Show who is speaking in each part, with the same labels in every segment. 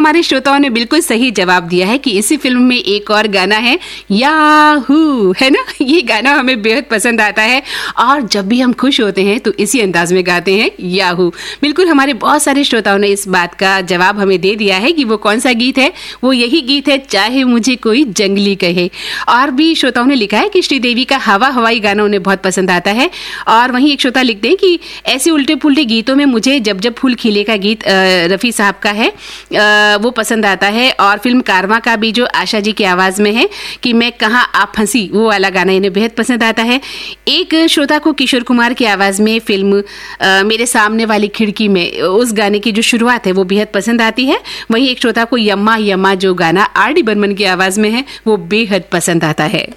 Speaker 1: हमारे श्रोताओं ने बिल्कुल सही जवाब दिया है कि इसी फिल्म में एक और गाना है याहू, है ना। ये गाना हमें बेहद पसंद आता है और जब भी हम खुश होते हैं तो इसी अंदाज में गाते हैं याहू। बिल्कुल हमारे बहुत सारे श्रोताओं ने इस बात का जवाब हमें दे दिया है कि वो कौन सा गीत है। वो यही गीत है चाहे मुझे कोई जंगली कहे। और भी श्रोताओं ने लिखा है कि श्रीदेवी का हवा हवाई गाना उन्हें बहुत पसंद आता है। और वहीं एक श्रोता लिखते हैं कि ऐसे उल्टे पुल्टे गीतों में मुझे जब जब फूल खिले का गीत रफी साहब का है वो पसंद आता है। और फिल्म कारवां का भी जो आशा जी की आवाज में है कि मैं कहाँ आप फंसी, वो वाला गाना इन्हें बेहद पसंद आता है। एक श्रोता को किशोर कुमार की आवाज में फिल्म मेरे सामने वाली खिड़की में उस गाने की जो शुरुआत है वो बेहद पसंद आती है। वहीं एक श्रोता को यम्मा यम्मा जो गाना आर.डी. बर्मन की आवाज में है वो बेहद पसंद आता है।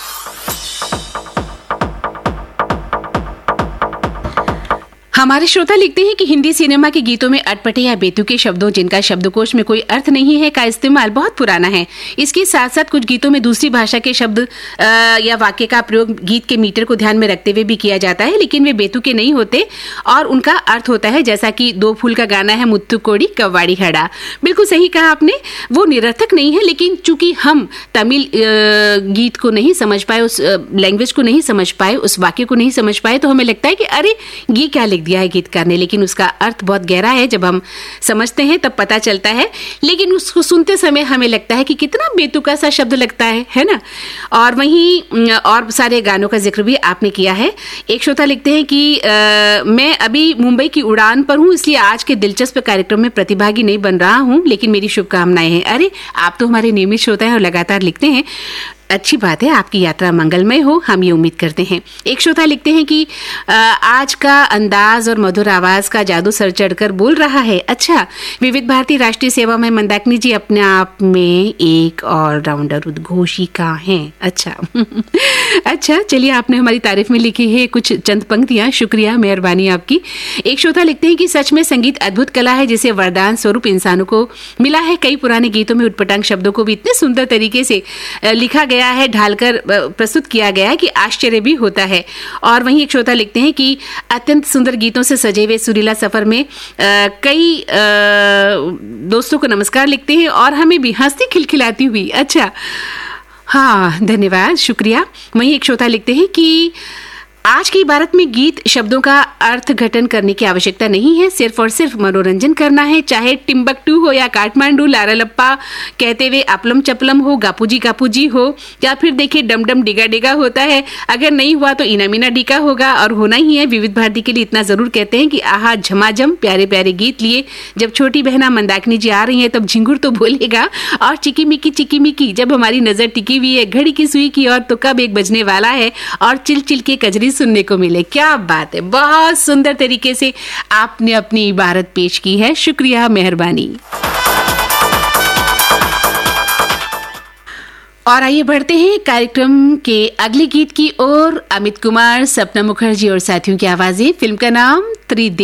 Speaker 1: हमारे श्रोता लिखते हैं कि हिंदी सिनेमा के गीतों में अटपटे या बेतुके शब्दों जिनका शब्दकोश में कोई अर्थ नहीं है का इस्तेमाल बहुत पुराना है। इसके साथ साथ कुछ गीतों में दूसरी भाषा के शब्द या वाक्य का प्रयोग गीत के मीटर को ध्यान में रखते हुए भी किया जाता है, लेकिन वे बेतुके नहीं होते और उनका अर्थ होता है। जैसा कि दो फूल का गाना है मुत्तु कोड़ी कव्वाड़ी हड़ा। बिल्कुल सही कहा आपने, वो निरर्थक नहीं है, लेकिन चूंकि हम तमिल गीत को नहीं समझ पाए, उस लैंग्वेज को नहीं समझ पाए, उस वाक्य को नहीं समझ पाए, तो हमें लगता है कि अरे ये क्या लिख दिया है गीतकार ने, लेकिन उसका अर्थ बहुत गहरा है। जब हम समझते हैं तब पता चलता है, लेकिन उसको सुनते समय हमें लगता है कि कितना बेतुका सा शब्द लगता है ना। और वहीं और सारे गानों का जिक्र भी आपने किया है। एक श्रोता लिखते हैं कि मैं अभी मुंबई की उड़ान पर हूं, इसलिए आज के दिलचस्प कार्यक्रम में प्रतिभागी नहीं बन रहा हूं, लेकिन मेरी शुभकामनाएं हैं। अरे आप तो हमारे नियमित श्रोता हैं और लगातार लिखते हैं। अच्छी बात है, आपकी यात्रा मंगलमय हो, हम ये उम्मीद करते हैं। एक श्रोता लिखते हैं कि आज का अंदाज और मधुर आवाज का जादू सर चढ़कर बोल रहा है। अच्छा, विविध भारती राष्ट्रीय सेवा में मंदाकिनी जी अपने आप में एक ऑलराउंडर उद्घोषिका हैं। अच्छा अच्छा, चलिए आपने हमारी तारीफ में लिखी है कुछ चंद पंक्तियां, शुक्रिया, मेहरबानी आपकी। एक श्रोता लिखते हैं कि सच में संगीत अद्भुत कला है जिसे वरदान स्वरूप इंसानों को मिला है। कई पुराने गीतों में उटपटांग शब्दों को भी इतने सुंदर तरीके से लिखा गया है, ढालकर प्रस्तुत किया गया है कि आश्चर्य भी होता है। और वहीं एक श्रोता लिखते हैं कि अत्यंत सुंदर गीतों से सजे हुए सुरीला सफर में कई दोस्तों को नमस्कार लिखते हैं और हमें भी हंसती खिलखिलाती हुई। अच्छा, हाँ, धन्यवाद, शुक्रिया। वहीं एक श्रोता लिखते हैं कि आज की भारत में गीत शब्दों का अर्थ घटन करने की आवश्यकता नहीं है, सिर्फ और सिर्फ मनोरंजन करना है। चाहे टिम्बकटू हो या काठमांडू, लारा लप्पा कहते हुए अपलम चपलम हो, गापूजी हो, या फिर देखिए डम डम डिगा डिगा होता है। अगर नहीं हुआ तो इना मीना डिका होगा और होना ही है। विविध भारती के लिए इतना जरूर कहते हैं कि आहा झमाझम प्यारे प्यारे गीत लिए जब छोटी बहना मंदाकिनी जी आ रही है तब झिंगुर तो बोलेगा। और चिकी मिकी जब हमारी नजर टिकी हुई है घड़ी की सुई की और तो कब एक बजने वाला है और चिल चिल के कजरी सुनने को मिले। क्या बात है, बहुत सुंदर तरीके से आपने अपनी इबारत पेश की है, शुक्रिया, मेहरबानी। और आइए बढ़ते हैं कार्यक्रम के अगले गीत की ओर। अमित कुमार, सपना मुखर्जी और साथियों की आवाजें। फिल्म का नाम त्रिदेव।